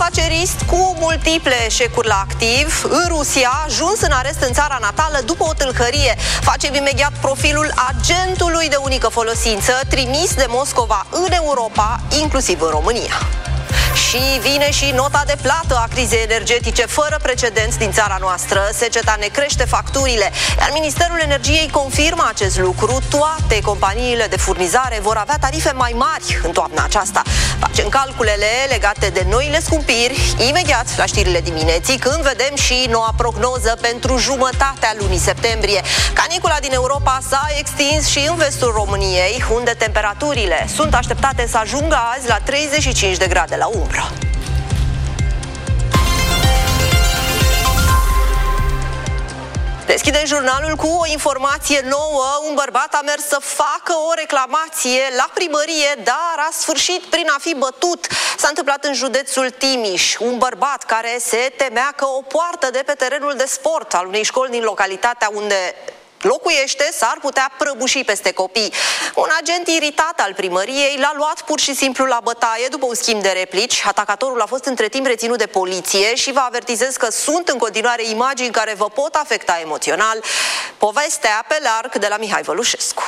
afacerist cu multiple eșecuri la activ, în Rusia, ajuns în arest în țara natală după o tâlhărie. Facem imediat profilul agentului de unică folosință trimis de Moscova în Europa, inclusiv în România. Și vine și nota de plată a crizei energetice fără precedent din țara noastră. Seceta ne crește facturile, iar Ministerul Energiei confirmă acest lucru. Toate companiile de furnizare vor avea tarife mai mari în toamna aceasta. Facem calculele legate de noile scumpiri imediat la știrile dimineții, când vedem și noua prognoză pentru jumătatea lunii septembrie. Canicula din Europa s-a extins și în vestul României, unde temperaturile sunt așteptate să ajungă azi la 35 de grade la umbră. Deschidem jurnalul cu o informație nouă. Un bărbat a mers să facă o reclamație la primărie, dar a sfârșit prin a fi bătut. S-a întâmplat în județul Timiș. Un bărbat care se temea că o poartă de pe terenul de sport al unei școli din localitatea unde locuiește s-ar putea prăbuși peste copii. Un agent iritat al primăriei l-a luat pur și simplu la bătaie după un schimb de replici. Atacatorul a fost între timp reținut de poliție și vă avertizez că sunt în continuare imagini care vă pot afecta emoțional. Povestea pe larg de la Mihai Vălușescu.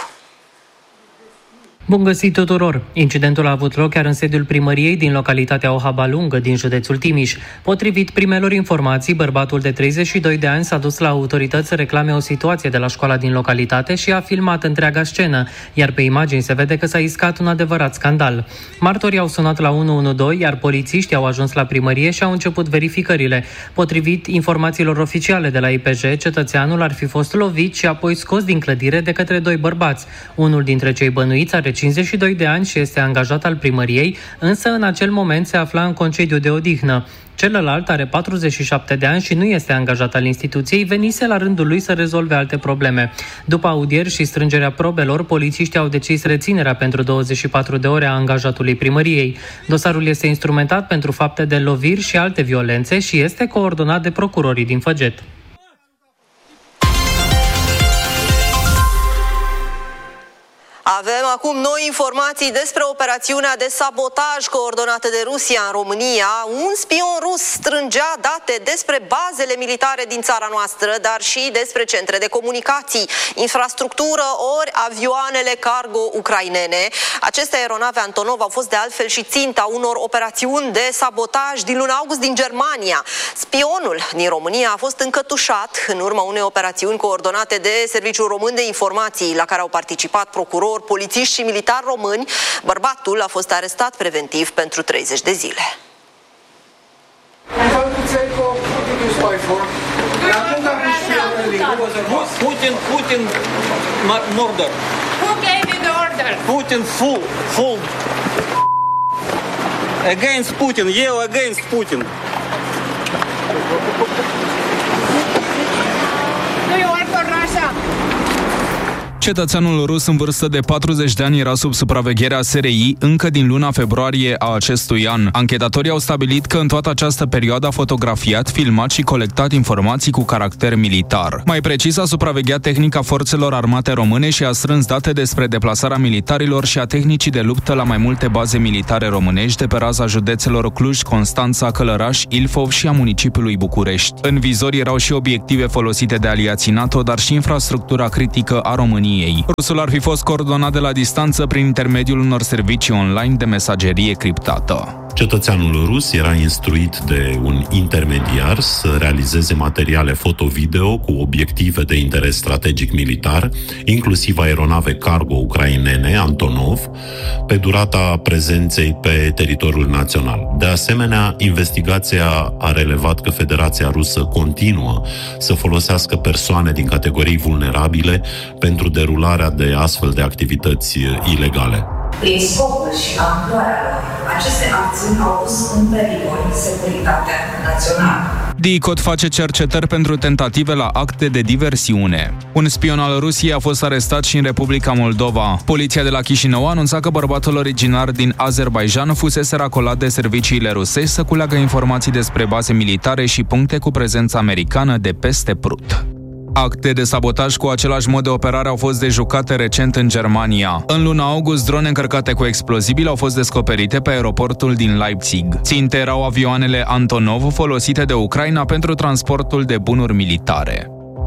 Bun găsit tuturor! Incidentul a avut loc chiar în sediul primăriei din localitatea Ohaba Lungă din județul Timiș. Potrivit primelor informații, bărbatul de 32 de ani s-a dus la autorități să reclame o situație de la școala din localitate și a filmat întreaga scenă, iar pe imagini se vede că s-a iscat un adevărat scandal. Martorii au sunat la 112, iar polițiștii au ajuns la primărie și au început verificările. Potrivit informațiilor oficiale de la IPJ, cetățeanul ar fi fost lovit și apoi scos din clădire de către doi bărbați. Unul dintre cei bănuiți are 52 de ani și este angajat al primăriei, însă în acel moment se afla în concediu de odihnă. Celălalt are 47 de ani și nu este angajat al instituției, venise la rândul lui să rezolve alte probleme. După audieri și strângerea probelor, polițiștii au decis reținerea pentru 24 de ore a angajatului primăriei. Dosarul este instrumentat pentru fapte de loviri și alte violențe și este coordonat de procurorii din Făget. Avem acum noi informații despre operațiunea de sabotaj coordonată de Rusia în România. Un spion rus strângea date despre bazele militare din țara noastră, dar și despre centre de comunicații, infrastructură ori avioanele cargo ucrainene. Aceste aeronave Antonov au fost de altfel și ținta unor operațiuni de sabotaj din luna august din Germania. Spionul din România a fost încătușat în urma unei operațiuni coordonate de Serviciul Român de Informații, la care au participat procurori, polițiști și militari români. Bărbatul a fost arestat preventiv pentru 30 de zile. Putin murder. Who gave you the order? Putin full. Against Putin, eu against Putin. Do you work for Russia? Cetățeanul rus în vârstă de 40 de ani era sub supravegherea SRI încă din luna februarie a acestui an. Anchetatorii au stabilit că în toată această perioadă a fotografiat, filmat și colectat informații cu caracter militar. Mai precis, a supravegheat tehnica forțelor armate române și a strâns date despre deplasarea militarilor și a tehnicii de luptă la mai multe baze militare românești de pe raza județelor Cluj, Constanța, Călăraș, Ilfov și a municipiului București. În vizor erau și obiective folosite de aliații NATO, dar și infrastructura critică a României. Rusul ar fi fost coordonat de la distanță prin intermediul unor servicii online de mesagerie criptată. Cetățeanul rus era instruit de un intermediar să realizeze materiale foto-video cu obiective de interes strategic militar, inclusiv aeronave cargo ucrainene Antonov, pe durata prezenței pe teritoriul național. De asemenea, investigația a relevat că Federația Rusă continuă să folosească persoane din categorii vulnerabile pentru derularea de astfel de activități ilegale. Prin scopul și amploarea lor, aceste acțiuni au pus în pericol securitatea națională. DICOT face cercetări pentru tentative la acte de diversiune. Un spion al Rusiei a fost arestat și în Republica Moldova. Poliția de la Chișinău a anunțat că bărbatul originar din Azerbaidjan fusese racolat de serviciile rusești să culeagă informații despre baze militare și puncte cu prezență americană de peste Prut. Acte de sabotaj cu același mod de operare au fost dejucate recent în Germania. În luna august, drone încărcate cu explozibili au fost descoperite pe aeroportul din Leipzig. Ținte erau avioanele Antonov folosite de Ucraina pentru transportul de bunuri militare.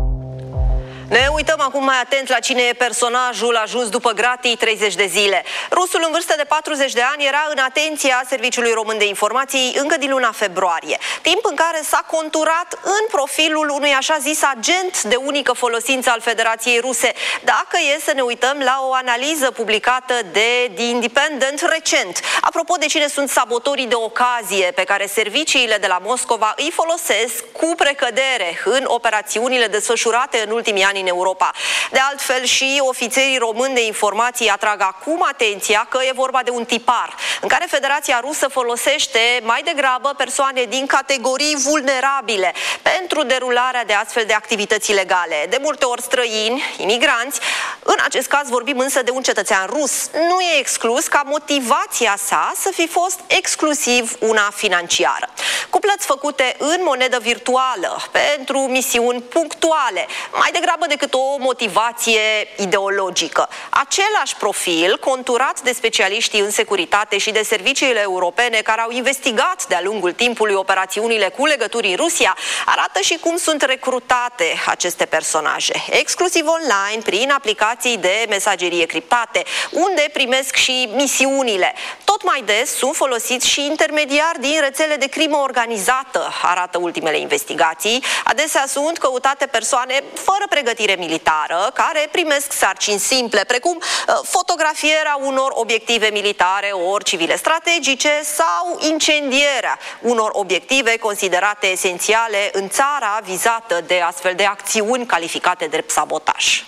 Ne uităm acum mai atent la cine e personajul ajuns după gratii 30 de zile. Rusul în vârstă de 40 de ani era în atenția Serviciului Român de Informații încă din luna februarie, timp în care s-a conturat în profilul unui așa zis agent de unică folosință al Federației Ruse. Dacă e să ne uităm la o analiză publicată de The Independent recent, apropo de cine sunt sabotorii de ocazie pe care serviciile de la Moscova îi folosesc cu precădere în operațiunile desfășurate în ultimii ani în Europa. De altfel, și ofițerii români de informații atrag acum atenția că e vorba de un tipar în care Federația Rusă folosește mai degrabă persoane din categorii vulnerabile pentru derularea de astfel de activități ilegale. De multe ori străini, imigranți. În acest caz vorbim însă de un cetățean rus. Nu e exclus ca motivația sa să fi fost exclusiv una financiară. Cu plăți făcute în monedă virtuală pentru misiuni punctuale, mai degrabă decât o motivație ideologică. Același profil, conturat de specialiștii în securitate și de serviciile europene care au investigat de-a lungul timpului operațiunile cu legături în Rusia, arată și cum sunt recrutate aceste personaje, exclusiv online, prin aplicații de mesagerie criptate, unde primesc și misiunile. Tot mai des sunt folosiți și intermediari din rețele de crimă organizată, arată ultimele investigații. Adesea sunt căutate persoane fără pregătire militară, care primesc sarcini simple, precum fotografierea unor obiective militare ori civile strategice sau incendierea unor obiective considerate esențiale în țara vizată de astfel de acțiuni calificate drept sabotaj.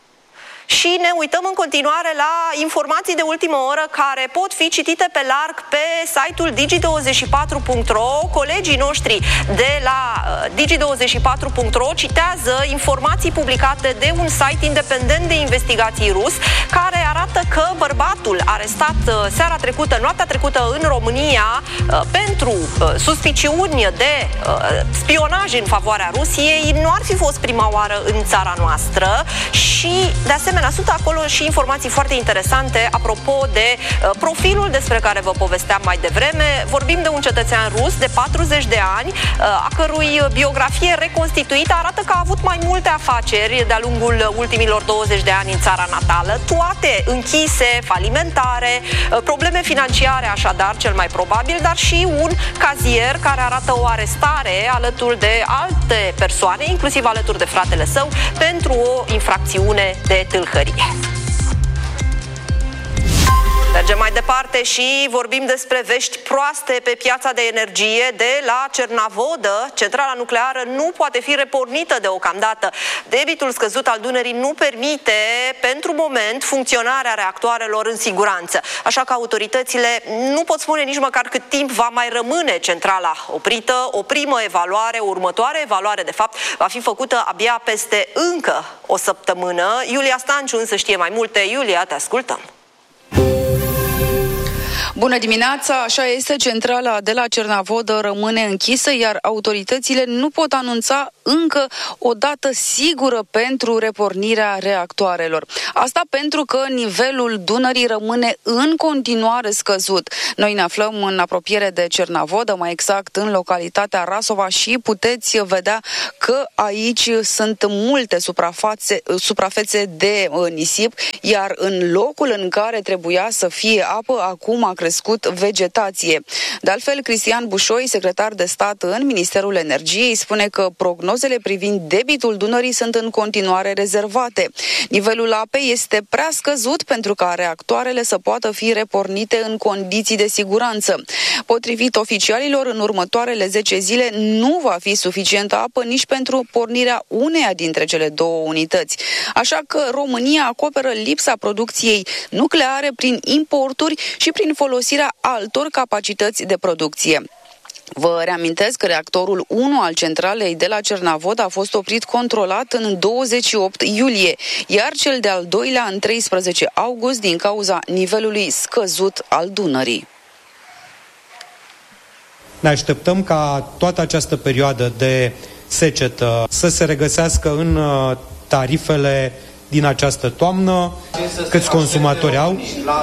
Și ne uităm în continuare la informații de ultimă oră care pot fi citite pe larg pe site-ul digi24.ro. Colegii noștri de la digi24.ro citează informații publicate de un site independent de investigații rus care arată că bărbatul arestat noaptea trecută în România pentru suspiciuni de spionaj în favoarea Rusiei nu ar fi fost prima oară în țara noastră și de asemenea sunt acolo și informații foarte interesante apropo de profilul despre care vă povesteam mai devreme. Vorbim de un cetățean rus de 40 de ani, a cărui biografie reconstituită arată că a avut mai multe afaceri de-a lungul ultimilor 20 de ani în țara natală, toate închise, falimentare, probleme financiare așadar cel mai probabil, dar și un cazier care arată o arestare alături de alte persoane, inclusiv alături de fratele său, pentru o infracțiune de tâlhărie. Mergem mai departe și vorbim despre vești proaste pe piața de energie de la Cernavodă. Centrala nucleară nu poate fi repornită deocamdată. Debitul scăzut al Dunării nu permite, pentru moment, funcționarea reactoarelor în siguranță. Așa că autoritățile nu pot spune nici măcar cât timp va mai rămâne centrala oprită. O primă evaluare, o următoare evaluare, de fapt, va fi făcută abia peste încă o săptămână. Iulia Stanciu însă știe mai multe. Iulia, te ascultăm. Bună dimineața! Așa este, centrala de la Cernavodă rămâne închisă, iar autoritățile nu pot anunța încă o dată sigură pentru repornirea reactoarelor. Asta pentru că nivelul Dunării rămâne în continuare scăzut. Noi ne aflăm în apropiere de Cernavodă, mai exact în localitatea Rasova și puteți vedea că aici sunt multe suprafețe de nisip, iar în locul în care trebuia să fie apă, acum a crescut vegetație. De altfel, Cristian Bușoi, secretar de stat în Ministerul Energiei, spune că prognozele privind debitul Dunării sunt în continuare rezervate. Nivelul apei este prea scăzut pentru ca reactoarele să poată fi repornite în condiții de siguranță. Potrivit oficialilor, în următoarele 10 zile nu va fi suficientă apă nici pentru pornirea uneia dintre cele două unități. Așa că România acoperă lipsa producției nucleare prin importuri și prin folosirea altor capacități de producție. Vă reamintesc că reactorul 1 al centralei de la Cernavodă a fost oprit controlat în 28 iulie, iar cel de-al doilea în 13 august din cauza nivelului scăzut al Dunării. Ne așteptăm ca toată această perioadă de secetă să se regăsească în tarifele din această toamnă. Câți consumatori au?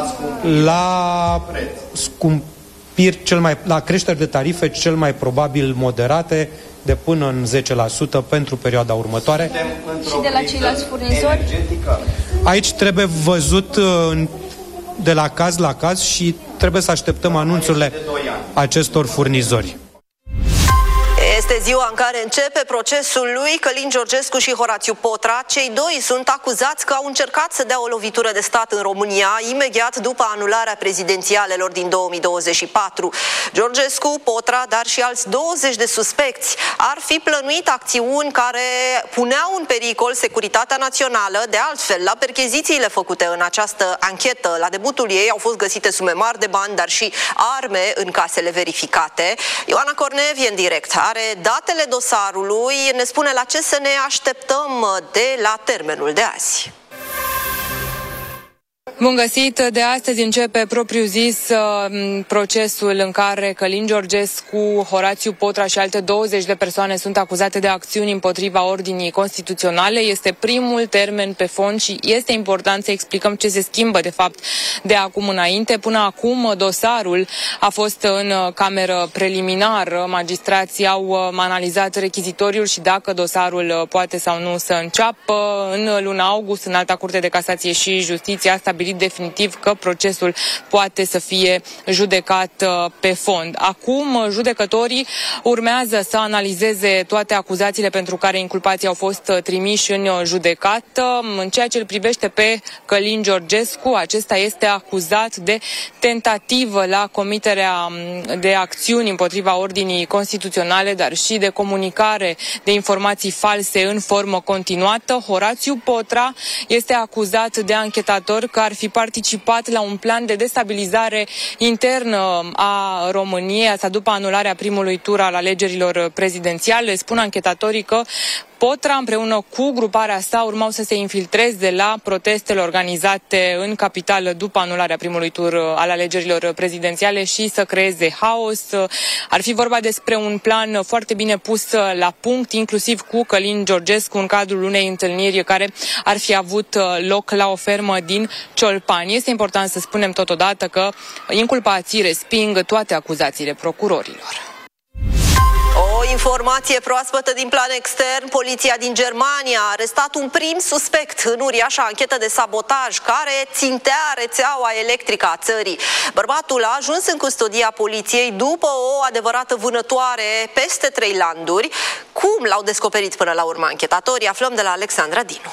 La creșteri de tarife cel mai probabil moderate, de până în 10% pentru perioada următoare. Și de la ceilalți furnizori? Aici trebuie văzut de la caz la caz și trebuie să așteptăm anunțurile acestor furnizori. Este ziua în care începe procesul lui Călin Georgescu și Horațiu Potra. Cei doi sunt acuzați că au încercat să dea o lovitură de stat în România imediat după anularea prezidențialelor din 2024. Georgescu, Potra, dar și alți 20 de suspecți ar fi plănuit acțiuni care puneau în pericol securitatea națională. De altfel, la perchezițiile făcute în această anchetă, la debutul ei au fost găsite sume mari de bani, dar și arme în casele verificate. Ioana Cornev e în direct, are datele dosarului, ne spune la ce să ne așteptăm de la termenul de azi. Bun găsit! De astăzi începe propriu-zis procesul în care Călin Georgescu, Horațiu Potra și alte 20 de persoane sunt acuzate de acțiuni împotriva ordinii constituționale. Este primul termen pe fond și este important să explicăm ce se schimbă de fapt de acum înainte. Până acum dosarul a fost în cameră preliminară. Magistrații au analizat rechizitoriul și dacă dosarul poate sau nu să înceapă. În luna august, în Alta Curte de Casație și Justiție a stabilit definitiv că procesul poate să fie judecat pe fond. Acum, judecătorii urmează să analizeze toate acuzațiile pentru care inculpații au fost trimiși în judecată. În ceea ce îl privește pe Călin Georgescu, acesta este acuzat de tentativă la comiterea de acțiuni împotriva ordinii constituționale, dar și de comunicare de informații false în formă continuată. Horațiu Potra este acuzat de anchetator că ar fi participat la un plan de destabilizare internă a României, asta după anularea primului tur al alegerilor prezidențiale. Spun anchetatorii că Potra, împreună cu gruparea sa, urmau să se infiltreze la protestele organizate în capitală după anularea primului tur al alegerilor prezidențiale și să creeze haos. Ar fi vorba despre un plan foarte bine pus la punct, inclusiv cu Călin Georgescu, în cadrul unei întâlniri care ar fi avut loc la o fermă din Ciolpani. Este important să spunem totodată că inculpații resping toate acuzațiile procurorilor. O informație proaspătă din plan extern. Poliția din Germania a arestat un prim suspect în uriașa anchetă de sabotaj care țintea rețeaua electrică a țării. Bărbatul a ajuns în custodia poliției după o adevărată vânătoare peste 3 landuri. Cum l-au descoperit până la urmă anchetatorii? Aflăm de la Alexandra Dinu.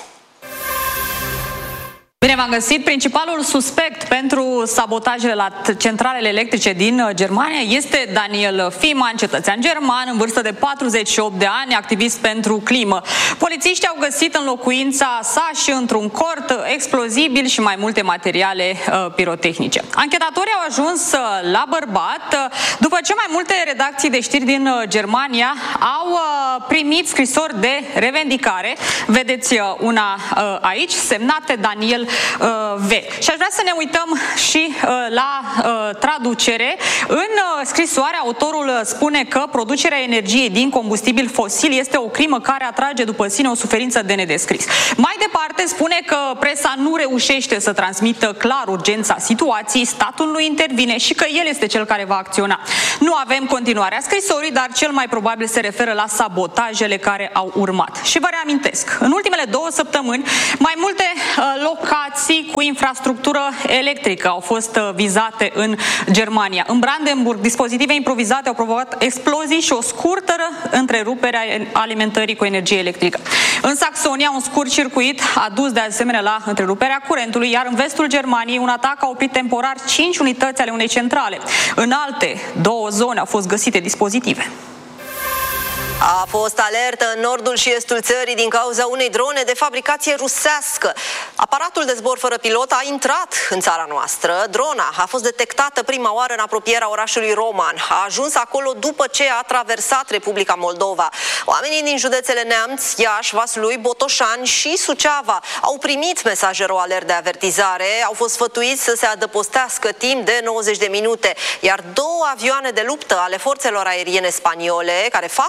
Bine v-am găsit! Principalul suspect pentru sabotajele la centralele electrice din Germania este Daniel Fiemann, cetățean german, în vârstă de 48 de ani, activist pentru climă. Polițiștii au găsit în locuința sa și într-un cort explozibil și mai multe materiale pirotehnice. Anchetatorii au ajuns la bărbat după ce mai multe redacții de știri din Germania au primit scrisori de revendicare. Vedeți una aici, semnate Daniel V. Și aș vrea să ne uităm și la traducere. În scrisoare, autorul spune că producerea energiei din combustibil fosil este o crimă care atrage după sine o suferință de nedescris. Mai departe, spune că presa nu reușește să transmită clar urgența situației, statul nu intervine și că el este cel care va acționa. Nu avem continuarea scrisorii, dar cel mai probabil se referă la sabotajele care au urmat. Și vă reamintesc, în ultimele 2 săptămâni, mai multe locații cu infrastructură electrică au fost vizate în Germania. În Brandenburg, dispozitive improvizate au provocat explozii și o scurtă întrerupere a alimentării cu energie electrică. În Saxonia, un scurt circuit a dus de asemenea la întreruperea curentului, iar în vestul Germaniei un atac a oprit temporar 5 unități ale unei centrale. În alte 2 zone au fost găsite dispozitive. A fost alertă în nordul și estul țării din cauza unei drone de fabricație rusească. Aparatul de zbor fără pilot a intrat în țara noastră. Drona a fost detectată prima oară în apropierea orașului Roman. A ajuns acolo după ce a traversat Republica Moldova. Oamenii din județele Neamț, Iași, Vaslui, Botoșani și Suceava au primit mesajul alert de avertizare. Au fost sfătuiți să se adăpostească timp de 90 de minute. Iar 2 avioane de luptă ale forțelor aeriene spaniole, care fac poliție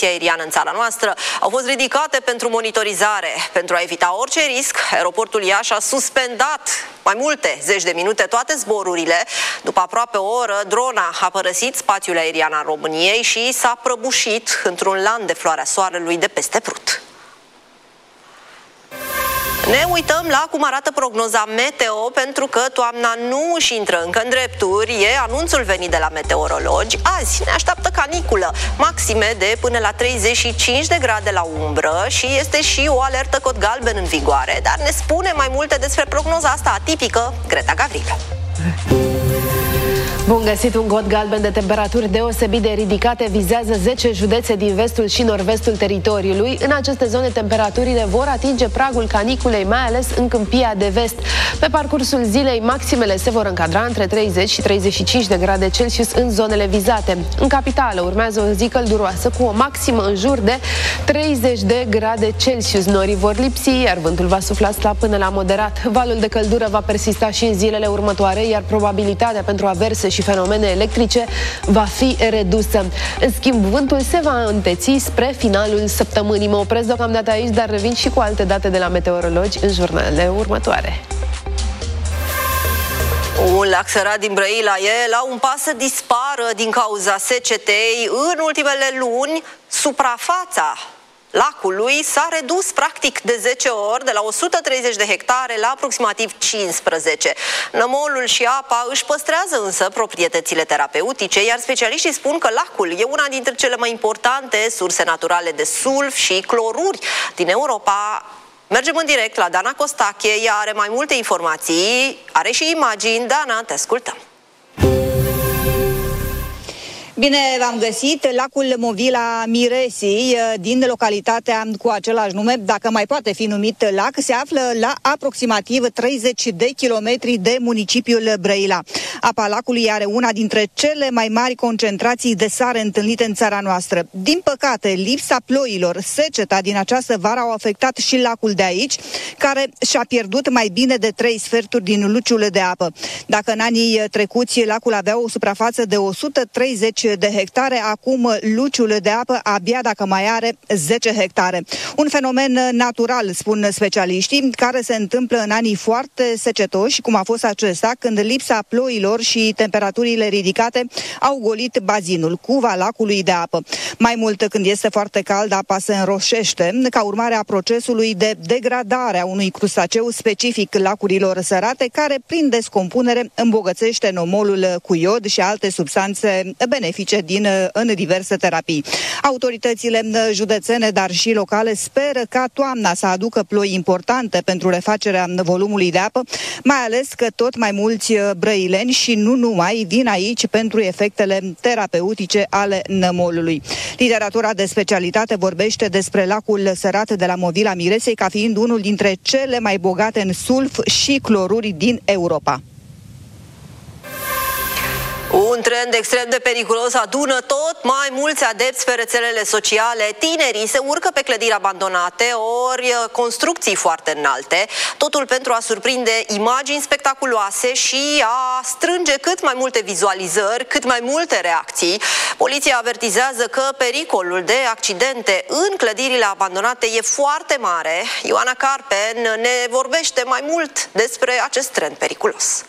poliția aeriană în țara noastră au fost ridicate pentru monitorizare. Pentru a evita orice risc, aeroportul Iași a suspendat mai multe zeci de minute toate zborurile. După aproape o oră, drona a părăsit spațiul aerian al României și s-a prăbușit într-un lan de floarea soarelui de peste Prut. Ne uităm la cum arată prognoza meteo, pentru că toamna nu își intră încă în drepturi. E anunțul venit de la meteorologi. Azi ne așteaptă caniculă, maxime de până la 35 de grade la umbră și este și o alertă cod galben în vigoare. Dar ne spune mai multe despre prognoza asta atipică Greta Gavrilă. Bun găsit! Un cod galben de temperaturi deosebit de ridicate vizează 10 județe din vestul și nord-vestul teritoriului. În aceste zone temperaturile vor atinge pragul caniculei, mai ales în Câmpia de Vest. Pe parcursul zilei, maximele se vor încadra între 30 și 35 de grade Celsius în zonele vizate. În capitală urmează o zi călduroasă cu o maximă în jur de 30 de grade Celsius. Norii vor lipsi, iar vântul va sufla slab până la moderat. Valul de căldură va persista și în zilele următoare, iar probabilitatea pentru averse și fenomene electrice va fi redusă. În schimb, vântul se va înteți spre finalul săptămânii. Mă opresc deocamdată aici, dar revin și cu alte date de la meteorologi în jurnalele următoare. Un lac sărat din Brăila e la un pas să dispară din cauza secetei. În ultimele luni, suprafața lacului s-a redus practic de 10 ori, de la 130 de hectare la aproximativ 15. Nămolul și apa își păstrează însă proprietățile terapeutice, iar specialiștii spun că lacul e una dintre cele mai importante surse naturale de sulf și cloruri din Europa. Mergem în direct la Dana Costache, ea are mai multe informații, are și imagini. Dana, te ascultăm! Bine v-am găsit! Lacul Movila Miresii, din localitatea cu același nume, dacă mai poate fi numit lac, se află la aproximativ 30 de kilometri de municipiul Brăila. Apa lacului are una dintre cele mai mari concentrații de sare întâlnite în țara noastră. Din păcate, lipsa ploilor, seceta din această vară au afectat și lacul de aici, care și-a pierdut mai bine de 3 sferturi din luciul de apă. Dacă în anii trecuți lacul avea o suprafață de 130 de hectare, acum luciul de apă abia dacă mai are 10 hectare. Un fenomen natural, spun specialiștii, care se întâmplă în anii foarte secetoși, cum a fost acesta, când lipsa ploilor și temperaturile ridicate au golit bazinul, cuva lacului de apă. Mai mult, când este foarte cald, apa se înroșește, ca urmare a procesului de degradare a unui crustaceu specific lacurilor sărate, care, prin descompunere, îmbogățește nomolul cu iod și alte substanțe benefice în diverse terapii. Autoritățile județene, dar și locale, speră ca toamna să aducă ploi importante pentru refacerea volumului de apă, mai ales că tot mai mulți brăileni și nu numai vin aici pentru efectele terapeutice ale nămolului. Literatura de specialitate vorbește despre lacul sărat de la Movila Miresei ca fiind unul dintre cele mai bogate în sulf și cloruri din Europa. Un trend extrem de periculos adună tot mai mulți adepți pe rețelele sociale. Tinerii se urcă pe clădiri abandonate ori construcții foarte înalte, totul pentru a surprinde imagini spectaculoase și a strânge cât mai multe vizualizări, cât mai multe reacții. Poliția avertizează că pericolul de accidente în clădirile abandonate e foarte mare. Ioana Carpen ne vorbește mai mult despre acest trend periculos.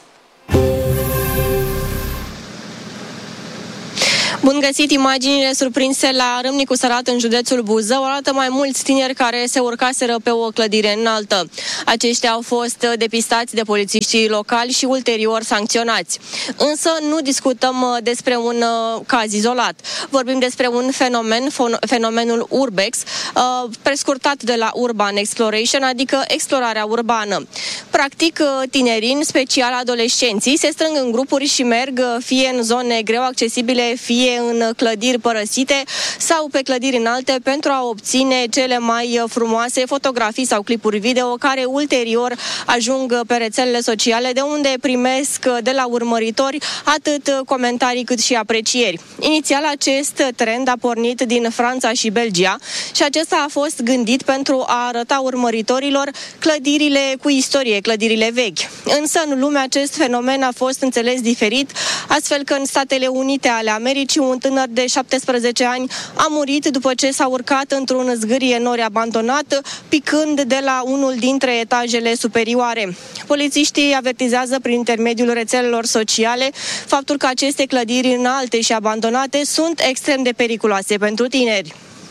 Bun găsit! Imaginile surprinse la Râmnicu Sărat, în județul Buzău, arată mai mulți tineri care se urcaseră pe o clădire înaltă. Aceștia au fost depistați de polițiștii locali și ulterior sancționați. Însă nu discutăm despre un caz izolat. Vorbim despre un fenomenul Urbex, prescurtat de la Urban Exploration, adică explorarea urbană. Practic, tinerii, în special adolescenții, se strâng în grupuri și merg fie în zone greu accesibile, fie în clădiri părăsite sau pe clădiri înalte pentru a obține cele mai frumoase fotografii sau clipuri video care ulterior ajung pe rețelele sociale, de unde primesc de la urmăritori atât comentarii cât și aprecieri. Inițial acest trend a pornit din Franța și Belgia și acesta a fost gândit pentru a arăta urmăritorilor clădirile cu istorie, clădirile vechi. Însă în lume acest fenomen a fost înțeles diferit, astfel că în Statele Unite ale Americii un tânăr de 17 ani a murit după ce s-a urcat într-un zgârie nori abandonat, picând de la unul dintre etajele superioare. Polițiștii avertizează prin intermediul rețelelor sociale faptul că aceste clădiri înalte și abandonate sunt extrem de periculoase pentru tineri.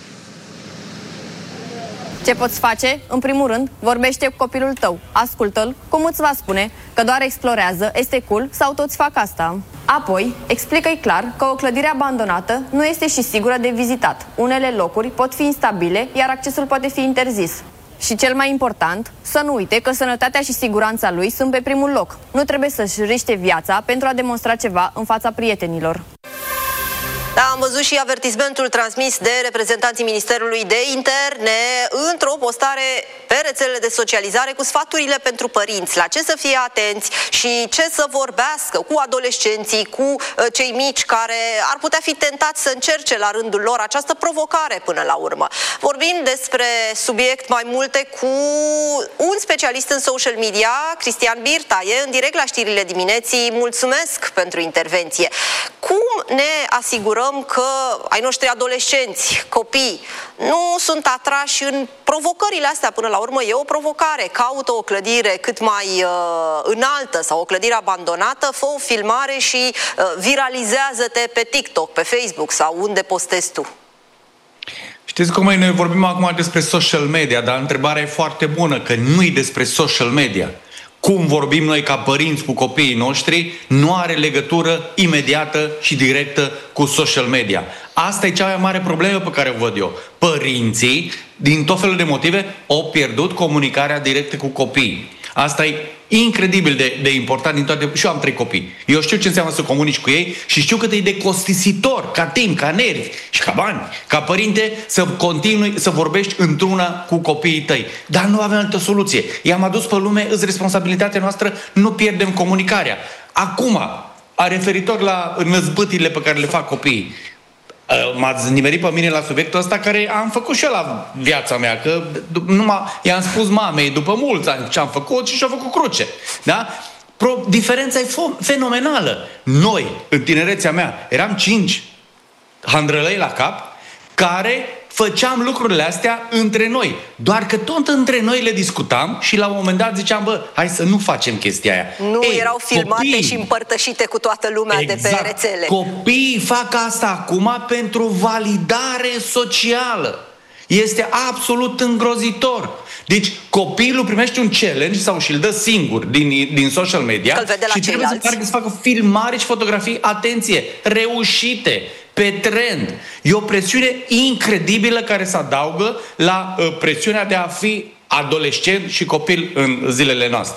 Ce poți face? În primul rând, vorbește cu copilul tău, ascultă-l, cum îți va spune că doar explorează, este cool sau toți fac asta. Apoi, explică-i clar că o clădire abandonată nu este și sigură de vizitat. Unele locuri pot fi instabile, iar accesul poate fi interzis. Și cel mai important, să nu uite că sănătatea și siguranța lui sunt pe primul loc. Nu trebuie să-și riște viața pentru a demonstra ceva în fața prietenilor. Da, am văzut și avertismentul transmis de reprezentanții Ministerului de Interne într-o postare pe rețelele de socializare cu sfaturile pentru părinți, la ce să fie atenți și ce să vorbească cu adolescenții, cu cei mici care ar putea fi tentați să încerce la rândul lor această provocare până la urmă. Vorbim despre subiect mai multe cu un specialist în social media, Cristian Birta, e în direct la știrile dimineții. Mulțumesc pentru intervenție. Cum ne asigurăm că ai noștri adolescenți, copii, nu sunt atrași în provocările astea? Până la urmă e o provocare. Caută o clădire cât mai înaltă sau o clădire abandonată, fă o filmare și viralizează-te pe TikTok, pe Facebook sau unde postezi tu. Știți cum e? Noi vorbim acum despre social media, dar întrebarea e foarte bună, că nu e despre social media. Cum vorbim noi ca părinți cu copiii noștri nu are legătură imediată și directă cu social media. Asta e cea mai mare problemă pe care o văd eu. Părinții, din tot felul de motive, au pierdut comunicarea directă cu copiii. Asta e incredibil de important din toate... Și eu am 3 copii. Eu știu ce înseamnă să comunici cu ei și știu cât e de costisitor, ca timp, ca nervi și ca bani, ca părinte, să continui să vorbești într-una cu copiii tăi. Dar nu avem altă soluție. I-am adus pe lume, îți responsabilitatea noastră, nu pierdem comunicarea. Acum, referitor la năzbâtirile pe care le fac copiii, m-ați nimerit pe mine la subiectul ăsta care am făcut și eu la viața mea, că i-am spus mamei după mulți ani ce am făcut și și-a făcut cruce. Da? Diferența e fenomenală. Noi, în tinerețea mea, eram 5 handrălăi la cap care făceam lucrurile astea între noi. Doar că tot între noi le discutam și la un moment dat ziceam, bă, hai să nu facem chestia aia. Nu erau filmate și împărtășite cu toată lumea de pe rețele. Copiii fac asta acum pentru validare socială. Este absolut îngrozitor. Deci copilul primește un challenge sau și-l dă singur din social media și trebuie să facă filmare și fotografii, atenție, reușite, pe trend. E o presiune incredibilă care se adaugă la presiunea de a fi adolescent și copil în zilele noastre.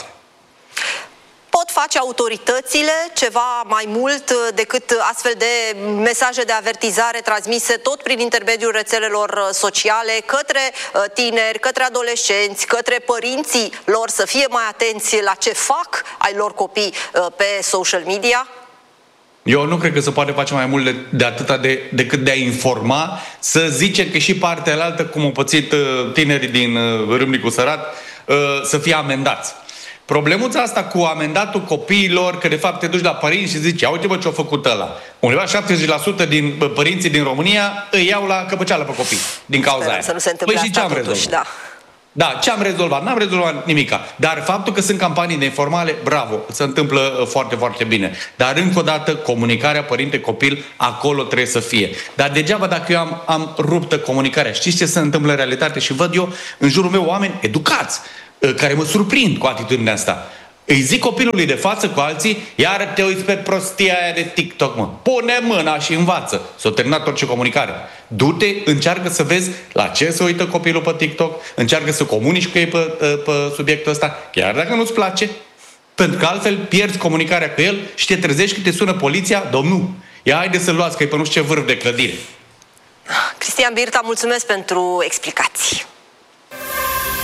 Pot face autoritățile ceva mai mult decât astfel de mesaje de avertizare transmise tot prin intermediul rețelelor sociale către tineri, către adolescenți, către părinții lor să fie mai atenți la ce fac ai lor copii pe social media? Eu nu cred că se poate face mai mult de atâta decât de a informa, să zice că și partea alaltă, cum au pățit tinerii din Râmnicu Sărat, să fie amendați. Problemuța asta cu amendatul copiilor, că de fapt te duci la părinți și zici, uite bă ce-a făcut ăla. Undeva 70% din părinții din România îi iau la căpăceală pe copii din cauza aia. Să nu se întâmple păi și ce am rezolvat? Da. Da, ce am rezolvat? N-am rezolvat nimica. Dar faptul că sunt campanii informale, bravo, se întâmplă foarte, foarte bine. Dar încă o dată, comunicarea părinte-copil, acolo trebuie să fie. Dar degeaba dacă eu am ruptă comunicarea. Știți ce se întâmplă în realitate? Și văd eu în jurul meu oameni educați, care mă surprind cu atitudinea asta. Îi zic copilului de față cu alții, iar te uiți pe prostia aia de TikTok, mă. Pune mâna și învață. S-a terminat orice comunicare. Du-te, încearcă să vezi la ce se uită copilul pe TikTok, încearcă să comunici cu ei pe subiectul ăsta, chiar dacă nu-ți place. Pentru că altfel pierzi comunicarea cu el și te trezești că te sună poliția, domnul, ia haide să-l luați, că e pe nu știu ce vârf de clădire. Cristian Birta, mulțumesc pentru explicații.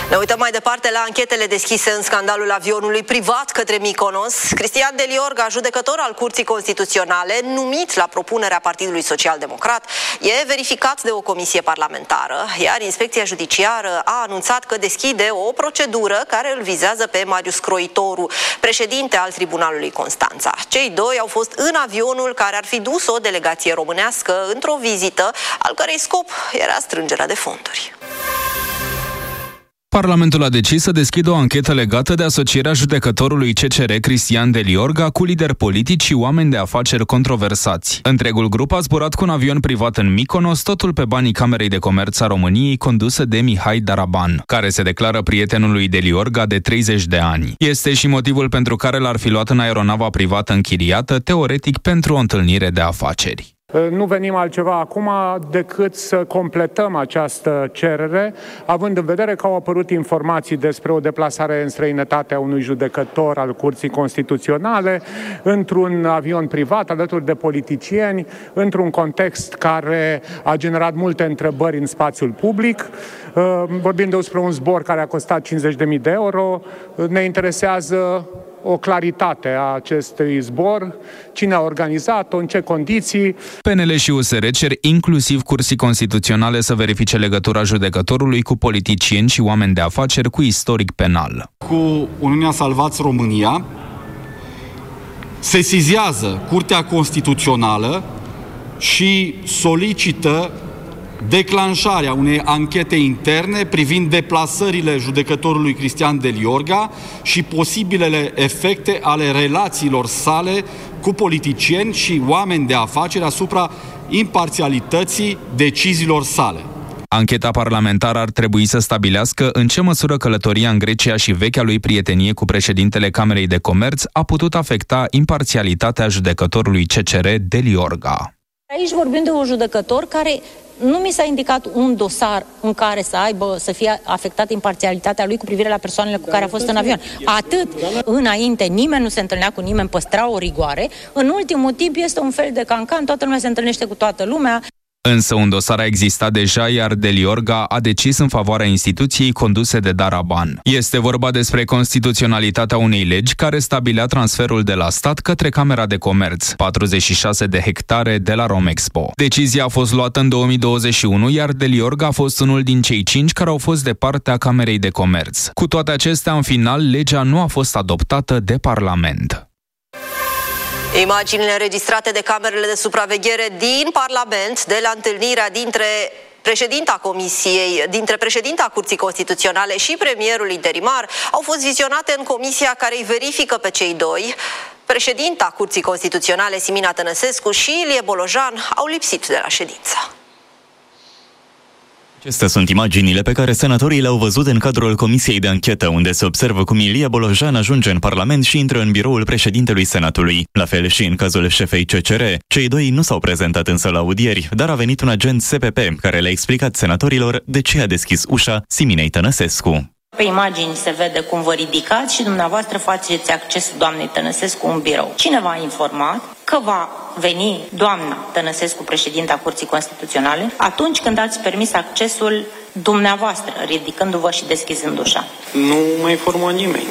Ne uităm mai departe la anchetele deschise în scandalul avionului privat către Mykonos. Cristian Deliorga, judecător al Curții Constituționale, numit la propunerea Partidului Social-Democrat, e verificat de o comisie parlamentară, iar Inspecția Judiciară a anunțat că deschide o procedură care îl vizează pe Marius Croitoru, președinte al Tribunalului Constanța. Cei doi au fost în avionul care ar fi dus o delegație românească într-o vizită, al cărei scop era strângerea de fonduri. Parlamentul a decis să deschidă o anchetă legată de asocierea judecătorului CCR Cristian Deliorga cu lideri politici și oameni de afaceri controversați. Întregul grup a zburat cu un avion privat în Mykonos, totul pe banii Camerei de Comerț a României, condusă de Mihai Daraban, care se declară prietenul lui Deliorga de 30 de ani. Este și motivul pentru care l-ar fi luat în aeronava privată închiriată, teoretic pentru o întâlnire de afaceri. Nu venim altceva acum decât să completăm această cerere, având în vedere că au apărut informații despre o deplasare în străinătate a unui judecător al Curții Constituționale, într-un avion privat, alături de politicieni, într-un context care a generat multe întrebări în spațiul public. Vorbim despre un zbor care a costat 50.000 de euro. Ne interesează o claritate a acestui zbor, cine a organizat-o, în ce condiții. PNL și USR cer inclusiv Curții Constituționale să verifice legătura judecătorului cu politicieni și oameni de afaceri cu istoric penal. Cu Uniunea Salvați România sesizează Curtea Constituțională și solicită declanșarea unei anchete interne privind deplasările judecătorului Cristian Deliorga și posibilele efecte ale relațiilor sale cu politicieni și oameni de afaceri asupra imparțialității deciziilor sale. Ancheta parlamentară ar trebui să stabilească în ce măsură călătoria în Grecia și vechea lui prietenie cu președintele Camerei de Comerț a putut afecta imparțialitatea judecătorului CCR Deliorga. Aici vorbim de un judecător care nu mi s-a indicat un dosar în care să fie afectată imparțialitatea lui cu privire la persoanele cu care a fost în avion. Atât. Înainte nimeni nu se întâlnea cu nimeni, păstra o rigoare. În ultimul timp este un fel de cancan, toată lumea se întâlnește cu toată lumea. Însă un dosar a existat deja, iar Deliorga a decis în favoarea instituției conduse de Daraban. Este vorba despre constituționalitatea unei legi care stabilea transferul de la stat către Camera de Comerț, 46 de hectare de la Romexpo. Decizia a fost luată în 2021, iar Deliorga a fost unul din cei 5 care au fost de partea Camerei de Comerț. Cu toate acestea, în final, legea nu a fost adoptată de Parlament. Imaginile înregistrate de camerele de supraveghere din Parlament de la întâlnirea dintre președinta Curții Constituționale și premierul interimar au fost vizionate în comisia care îi verifică pe cei doi. Președinta Curții Constituționale, Simina Tănăsescu, și Ilie Bolojan au lipsit de la ședință. Acestea sunt imaginile pe care senatorii le-au văzut în cadrul Comisiei de Anchetă, unde se observă cum Ilie Bolojan ajunge în Parlament și intră în biroul președintelui Senatului. La fel și în cazul șefei CCR. Cei doi nu s-au prezentat însă la audieri, dar a venit un agent SPP care le-a explicat senatorilor de ce a deschis ușa Siminei Tănăsescu. Pe imagini se vede cum vă ridicați și dumneavoastră faceți accesul doamnei Tănăsescu în birou. Cine v-a informat că va veni doamna Tănăsescu, președinta Curții Constituționale, atunci când ați permis accesul dumneavoastră, ridicându-vă și deschizând ușa? Nu m-a informat nimeni.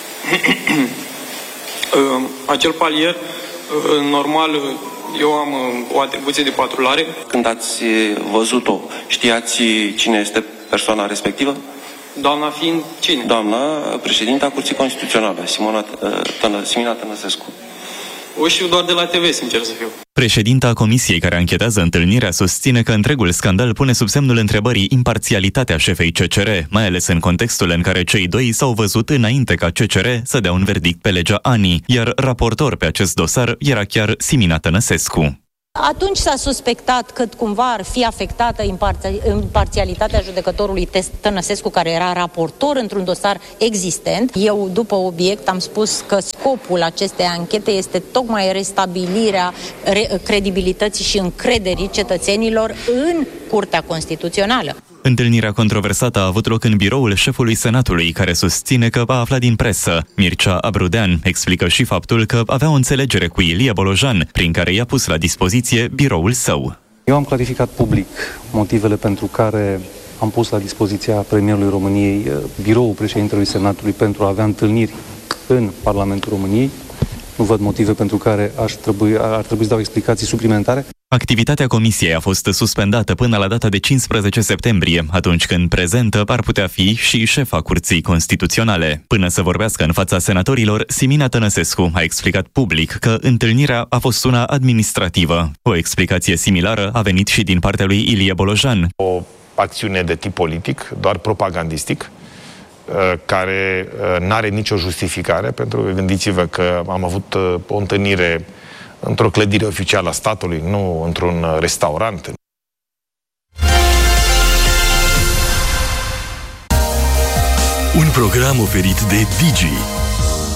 Acel palier, normal, eu am o atribuție de patrulare. Când ați văzut-o, știați cine este persoana respectivă? Doamna fiind cine? Doamna președinta Curții Constituționale, Simina Tănăsescu. O știu doar de la TV, sincer să fiu. Președinta comisiei care anchetează întâlnirea susține că întregul scandal pune sub semnul întrebării imparțialitatea șefei CCR, mai ales în contextul în care cei doi s-au văzut înainte ca CCR să dea un verdict pe legea ANI, iar raportor pe acest dosar era chiar Simina Tănăsescu. Atunci s-a suspectat că cumva ar fi afectată imparțialitatea judecătorului Tănăsescu, care era raportor într-un dosar existent. Eu, după obiect, am spus că scopul acestei anchete este tocmai restabilirea credibilității și încrederii cetățenilor în Curtea Constituțională. Întâlnirea controversată a avut loc în biroul șefului Senatului, care susține că a aflat din presă. Mircea Abrudean explică și faptul că avea o înțelegere cu Ilie Bolojan, prin care i-a pus la dispoziție biroul său. Eu am clarificat public motivele pentru care am pus la dispoziția premierului României biroul președintelui Senatului pentru a avea întâlniri în Parlamentul României. Nu văd motive pentru care ar trebui să dau explicații suplimentare. Activitatea comisiei a fost suspendată până la data de 15 septembrie, atunci când prezentă ar putea fi și șefa Curții Constituționale. Până să vorbească în fața senatorilor, Simina Tănăsescu a explicat public că întâlnirea a fost una administrativă. O explicație similară a venit și din partea lui Ilie Bolojan. O acțiune de tip politic, doar propagandistic, care n-are nicio justificare, pentru că gândiți-vă că am avut o întâlnire într-o clădire oficială a statului, nu într-un restaurant. Un program oferit de Digi,